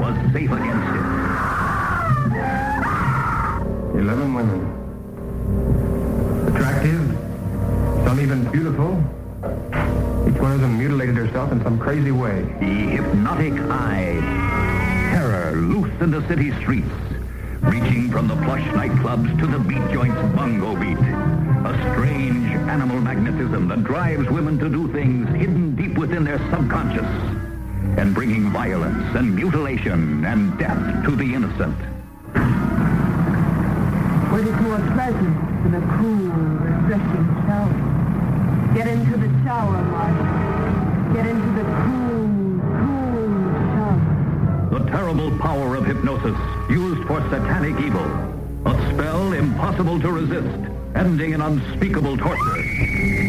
was safe against it. 11 women. Attractive, some even beautiful. Each one of them mutilated herself in some crazy way. The hypnotic eye. Terror loose in the city streets, reaching from the plush nightclubs to the beat joint's bongo beat. A strange animal magnetism that drives women to do things hidden deep within their subconscious, and bringing violence and mutilation and death to the innocent. What is more pleasant than a cool, refreshing shower? Get into the shower, Martha. Get into the cool shower. The terrible power of hypnosis used for satanic evil. A spell impossible to resist, ending in unspeakable torture.